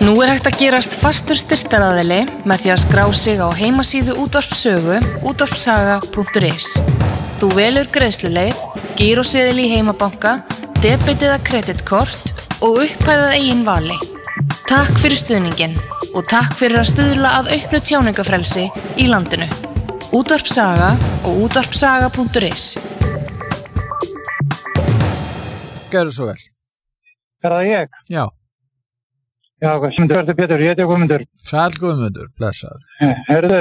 Nú hægt að gerast fastur styrktaraðili með því að skrá sig á heimasíðu Útvarpssögu útvarpssaga.is. Þú velur greiðsluleið, gíróseðil í heimabanka, debet eða kreditkort og upphæðað eigin vali. Takk fyrir stuðninginn og takk fyrir að stuðla að auknu tjáningafrelsi í landinu. Útvarpssaga og útvarpssaga.is. Gjörðu svo vel. Er það ég? Já. Já, Guðmundur, verður Pétur, ég heiti Guðmundur. Sæll Guðmundur, blessaður. Heyrðu,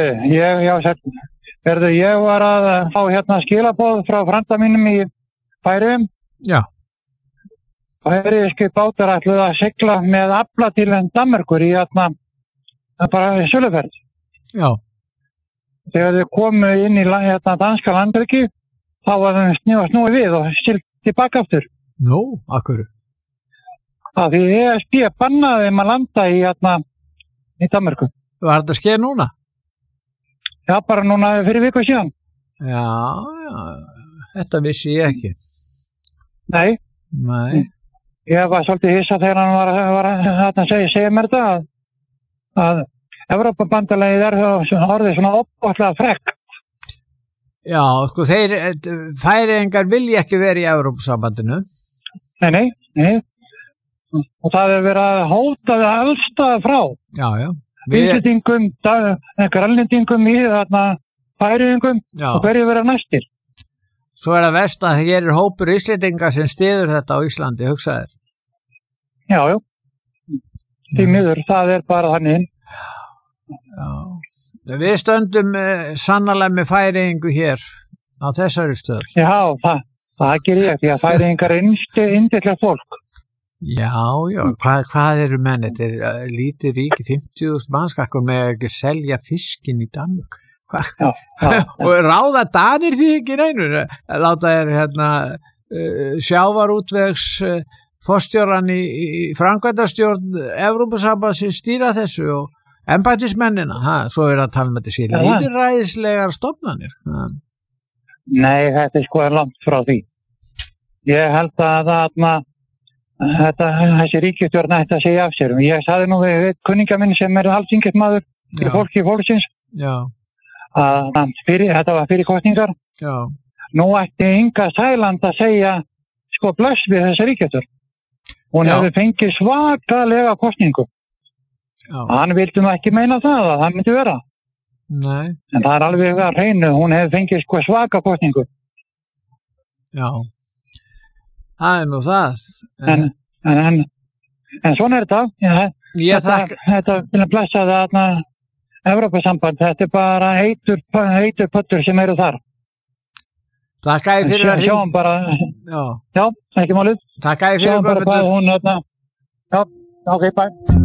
ég var að fá hérna skilaboð frá frænda mínum í Færeyjum. Já. Færeyskir bátar ætluðu að sigla með afla til Danmerkur í bara söluferð. Já. Þegar þau komu inn í danska landhelgi, þá var þeim snúið við og siglt tilbaka aftur. Nú, af hverju? Það því ESB bannaði þeim að landa í Danmörku. Var þetta skeið núna? Já, bara núna fyrir viku síðan. Já, þetta vissi ég ekki. Nei. Ég var svolítið hissa þegar hann var að segja mér þetta að Evrópubandalagið orðið svona opvaðlega frekk. Já, sko þeir Færeyingar vilja ekki vera í Evrópusambandinu. Nei. Og það er verið að hóta það allstað frá. Já. Íslendingum, grænlendingum í Færeyingum og hverju vera næstir. Svo er það verst að hér er hópur Íslendinga sem styður þetta á Íslandi, hugsaðir. Já. Því miður, það er bara þannig. Já. Við stöndum sannarlega með Færeyingu hér á þessari stöð. Já, það gerir ég, því að Færeyingar er yndislega fólk. Já, hvað eru menn? Þetta er lítið ríki, 50.000 mannskakkur með ekki selja fiskinn í Danmörk. Já. Og ráða Danir því ekki neinu. Láta sjávarútvegs forstjóran í framkvæmdastjórn Evrópusambandsins stýra þessu og embættismennina. Svo er að tala með þessi lítilræðislegar stofnanir. Nei, þetta er sko langt frá því. Ég held að þessi ríkisstjórn ætti að segja af sér. Ég sagði nú við kunningja minn sem er alþingismaður fyrir fólki fólksins að þetta var fyrir kosningar. Já. Nú ætti Inga Sæland að segja sko bless við þessi ríkisstjórn. Hún hefði fengið svakalega kosningu. Hann vildi nú ekki meina það að það myndi vera. Nei. En það er alveg að hreinu, hún hefði fengið sko svaka kosningu. Já. Það er nú það. En svona er þetta. Þetta vil blessa það Evrópusamband. Þetta er bara heitur pöttur sem eru þar. Takk að þið fyrir að sjáum bara. Já, ekki málið. Takk að þið fyrir að Já, ok, bye.